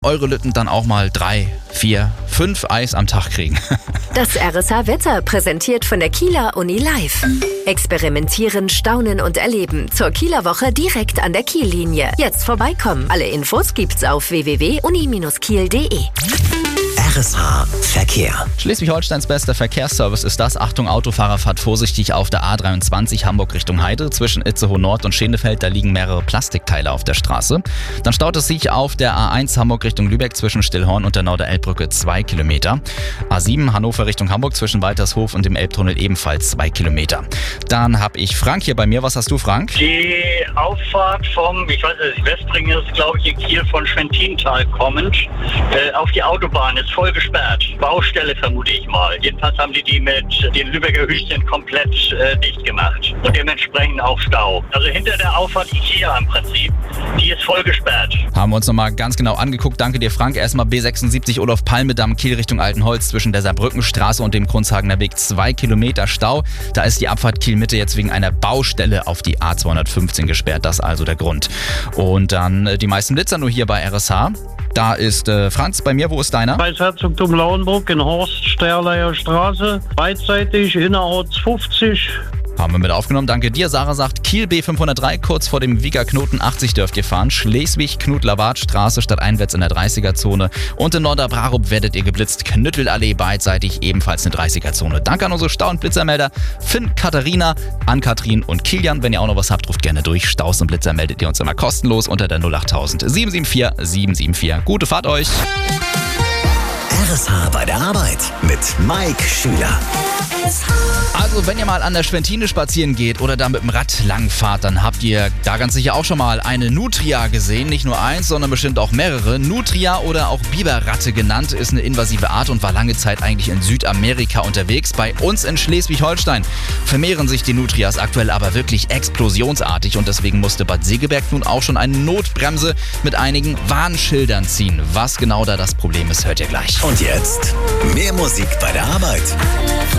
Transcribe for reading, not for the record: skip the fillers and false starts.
eure Lütten dann auch mal 3, 4, 5 Eis am Tag kriegen. Das RSH-Wetter präsentiert von der Kieler Uni Live. Experimentieren, staunen und erleben. Zur Kieler Woche direkt an der Kiellinie. Jetzt vorbeikommen. Alle Infos gibt's auf www.uni-kiel.de. RSH Verkehr. Schleswig-Holsteins bester Verkehrsservice ist das. Achtung, Autofahrer, fahrt vorsichtig auf der A23 Hamburg Richtung Heide. Zwischen Itzehoe Nord und Schenefeld, da liegen mehrere Plastikteile auf der Straße. Dann staut es sich auf der A1 Hamburg Richtung Lübeck zwischen Stillhorn und der Norderelbbrücke 2 Kilometer. A7 Hannover Richtung Hamburg zwischen Waltershof und dem Elbtunnel ebenfalls 2 Kilometer. Dann habe ich Frank hier bei mir. Was hast du, Frank? Die Auffahrt vom, Westring ist, glaube ich, in Kiel von Schwentintal kommend, auf die Autobahn ist voll gesperrt. Baustelle vermute ich mal. Jedenfalls haben die mit den Lübecker Hütchen komplett dicht gemacht und dementsprechend auch Stau. Also hinter der Auffahrt Ikea im Prinzip, die ist voll gesperrt. Haben wir uns nochmal ganz genau angeguckt. Danke dir, Frank. Erstmal B76 Olof-Palme-Damm, Kiel Richtung Altenholz zwischen der Saarbrückenstraße und dem Kronshagener Weg 2 Kilometer Stau. Da ist die Abfahrt Kiel-Mitte jetzt wegen einer Baustelle auf die A215 gesperrt. Das ist also der Grund. Und dann die meisten Blitzer nur hier bei RSH. Da ist Franz bei mir. Wo ist deiner? Bei Herzogtum Lauenburg in Horst, Sterleier Straße. Beidseitig, innerorts 50. Haben wir mit aufgenommen. Danke dir. Sarah sagt, Kiel B503, kurz vor dem Wieger-Knoten 80 dürft ihr fahren. Schleswig, Knut-Lavat-Straße statt einwärts in der 30er-Zone. Und in Norderbrarup werdet ihr geblitzt. Knüttelallee beidseitig, ebenfalls eine 30er-Zone. Danke an unsere Stau- und Blitzermelder Finn, Katharina, Ann-Kathrin und Kilian. Wenn ihr auch noch was habt, ruft gerne durch. Staus und Blitzer meldet ihr uns immer kostenlos unter der 08000 774 774. Gute Fahrt euch! RSH bei der Arbeit mit Mike Schüler. Also wenn ihr mal an der Schwentine spazieren geht oder da mit dem Rad langfahrt, dann habt ihr da ganz sicher auch schon mal eine Nutria gesehen. Nicht nur eins, sondern bestimmt auch mehrere. Nutria oder auch Biberratte genannt, ist eine invasive Art und war lange Zeit eigentlich in Südamerika unterwegs. Bei uns in Schleswig-Holstein vermehren sich die Nutrias aktuell aber wirklich explosionsartig und deswegen musste Bad Segeberg nun auch schon eine Notbremse mit einigen Warnschildern ziehen. Was genau da das Problem ist, hört ihr gleich. Und jetzt mehr Musik bei der Arbeit.